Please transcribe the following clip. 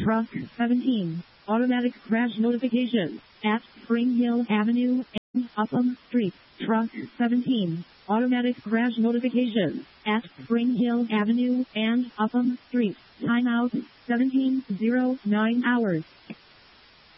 Truck 17. Automatic crash notification at Spring Hill Avenue and Upham Street. Truck 17. Automatic crash notification at Spring Hill Avenue and Upham Street. Timeout 17:09 hours.